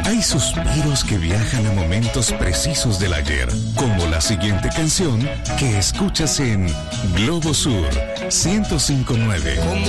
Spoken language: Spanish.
Hay suspiros que viajan a momentos precisos del ayer, como la siguiente canción que escuchas en Globo Sur 105.9.